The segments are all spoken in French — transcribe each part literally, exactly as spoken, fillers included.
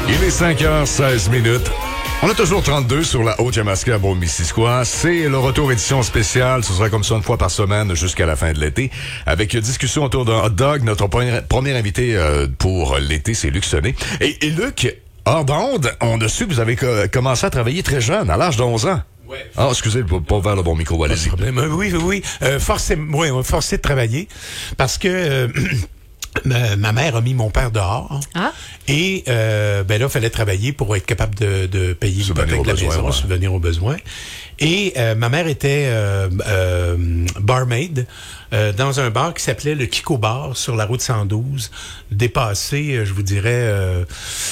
Il est cinq heures seize minutes. On a toujours trente-deux sur la Haute-Yamaska à Beaume-Missisquoi. C'est le retour édition spéciale. Ce sera comme ça une fois par semaine jusqu'à la fin de l'été. Avec discussion autour d'un hot dog. Notre premier, premier invité euh, pour l'été, c'est Luc Sonnet. Et, et Luc, hors d'onde, on a su que vous avez co- commencé à travailler très jeune, à l'âge d'onze ans. Ouais. Ah, excusez, pas, pas vers le bon micro, allez-y. Oui, oui, oui. Euh, forcé, oui, on est forcé de travailler parce que euh, ma, ma mère a mis mon père dehors. Ah. Et euh, ben là, il fallait travailler pour être capable de, de payer l'hypothèque de la maison, ouais. subvenir aux besoins. Et euh, ma mère était euh, euh, barmaid euh, dans un bar qui s'appelait le Kiko Bar sur la route cent douze, dépassé, euh, je vous dirais, euh,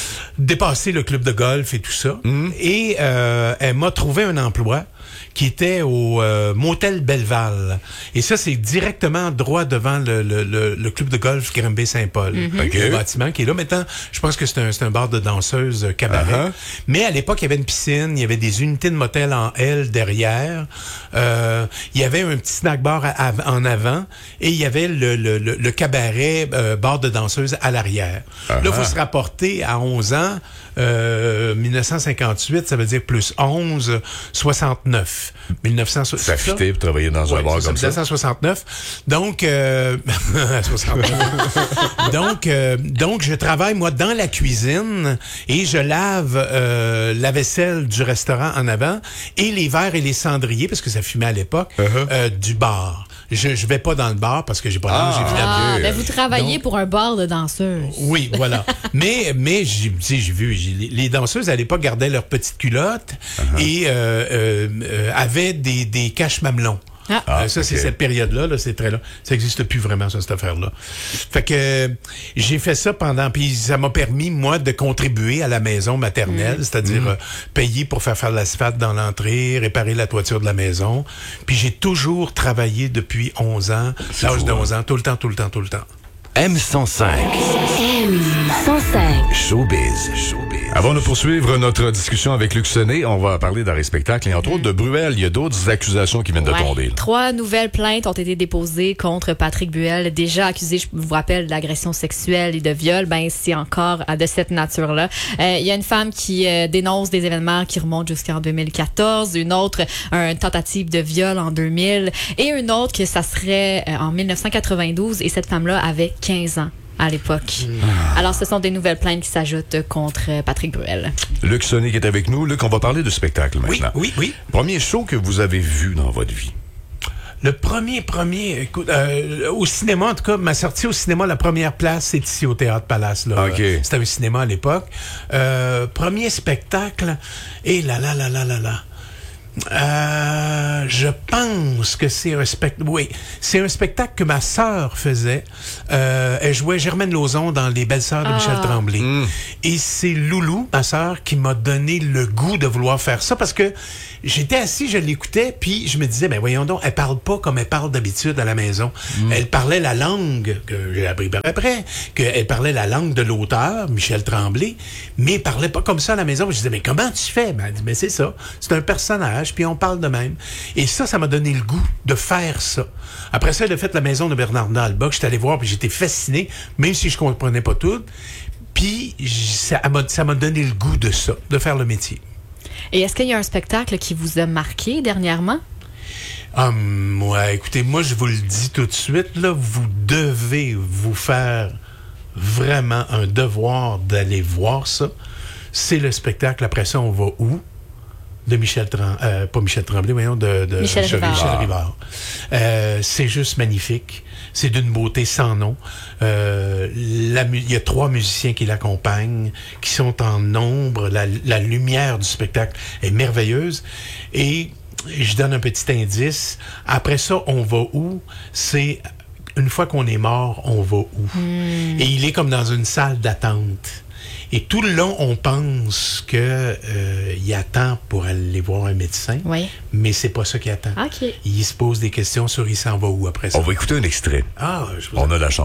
dépassé le club de golf et tout ça. Mm. Et euh, elle m'a trouvé un emploi qui était au euh, motel Belleval. Et ça, c'est directement droit devant le, le, le, le club de golf Grimby-Saint-Paul. Mm-hmm. Okay. Le bâtiment qui est là. Maintenant, je pense que c'est un, c'est un bar de danseuses cabaret. Uh-huh. Mais à l'époque, il y avait une piscine, il y avait des unités de motel en L derrière. Euh, il y avait un petit snack bar à, à, en avant et il y avait le, le, le, le cabaret euh, bar de danseuses à l'arrière. Uh-huh. Là, il faut se rapporter à onze ans. Euh, dix-neuf cent cinquante-huit, ça veut dire plus onze, soixante-neuf. mille neuf cents Ça a fité pour travailler dans ouais, un bar comme ça. mille neuf cent soixante-neuf. Donc, euh, soixante-neuf. donc, euh, donc, je travaille, moi, dans la cuisine et je lave euh, la vaisselle du restaurant en avant et les verres et les cendriers, parce que ça fumait à l'époque, uh-huh. euh, du bar. Je, je vais pas dans le bar parce que j'ai pas d'âge, ah, évidemment. Ah, ben vous travaillez donc, pour un bar de danseuses. Oui, voilà. mais, mais j'ai, j'ai vu, j'ai, les danseuses, à l'époque, gardaient leurs petites culottes uh-huh. et euh, euh, euh, avaient des, des caches mamelons. Ah. Euh, ça, okay. c'est cette période-là, là, c'est très là. Ça n'existe plus vraiment, ça, cette affaire-là. Fait que euh, j'ai fait ça pendant, puis ça m'a permis, moi, de contribuer à la maison maternelle, mmh. c'est-à-dire mmh. euh, payer pour faire faire l'asphalte dans l'entrée, réparer la toiture de la maison. Puis j'ai toujours travaillé depuis onze ans, c'est l'âge de onze ans, tout le temps, tout le temps, tout le temps. M cent cinq. M cent cinq. Showbiz. Showbiz. Avant de poursuivre notre discussion avec Luc Sonnet, on va parler d'arrêt spectacle et entre mmh. autres de Bruel. Il y a d'autres accusations qui viennent ouais. de tomber. Là. Trois nouvelles plaintes ont été déposées contre Patrick Bruel, déjà accusé, je vous rappelle, d'agression sexuelle et de viol. Ben, c'est encore de cette nature-là. Euh, il y a une femme qui euh, dénonce des événements qui remontent jusqu'en deux mille quatorze, une autre, une tentative de viol en deux mille et une autre que ça serait euh, en dix-neuf cent quatre-vingt-douze et cette femme-là avait quinze ans à l'époque. Mmh. Alors, ce sont des nouvelles plaintes qui s'ajoutent contre Patrick Bruel. Luc Sonnet qui est avec nous. Luc, on va parler de spectacle maintenant. Oui, oui, oui. Premier show que vous avez vu dans votre vie? Le premier, premier, écoute, euh, au cinéma, en tout cas, ma sortie au cinéma, la première place, c'est ici au Théâtre Palace. Là. Okay. C'était un cinéma à l'époque. Euh, premier spectacle, et là, là, là, là, là, là. Euh, je pense que c'est un spectacle. Oui, c'est un spectacle que ma sœur faisait. Euh, elle jouait Germaine Lauzon dans Les Belles-Sœurs de ah. Michel Tremblay. Mm. Et c'est Loulou, ma sœur, qui m'a donné le goût de vouloir faire ça parce que j'étais assis, je l'écoutais, puis je me disais, ben voyons donc, elle parle pas comme elle parle d'habitude à la maison. Mm. Elle parlait la langue que j'ai appris par après, qu'elle parlait la langue de l'auteur, Michel Tremblay, mais elle parlait pas comme ça à la maison. Je disais, mais comment tu fais? Ben, elle dit, mais c'est ça, c'est un personnage. Puis on parle de même. Et ça, ça m'a donné le goût de faire ça. Après ça, elle a fait La Maison de Bernard Dalbach. J'étais allé voir, puis j'étais fasciné, même si je comprenais pas tout. Puis ça m'a, ça m'a donné le goût de ça, de faire le métier. Et est-ce qu'il y a un spectacle qui vous a marqué dernièrement? Hum, ouais, écoutez, moi, je vous le dis tout de suite, là, vous devez vous faire vraiment un devoir d'aller voir ça. C'est le spectacle. Après ça, on va où? De Michel Tremblay, euh, pas Michel Tremblay, voyons, de, de Michel, Michel Rivard. Michel Rivard. Euh, c'est juste magnifique. C'est d'une beauté sans nom. Euh, la, il y a trois musiciens qui l'accompagnent, qui sont en nombre. La, la lumière du spectacle est merveilleuse. Et je donne un petit indice. Après ça, on va où? C'est une fois qu'on est mort, on va où? Mm. Et il est comme dans une salle d'attente. Et tout le long, on pense que euh, il attend pour aller voir un médecin, oui. mais c'est pas ça qu'il attend. Okay. Il se pose des questions sur il s'en va où après ça. On va écouter un extrait. Ah, je vous On a la chance.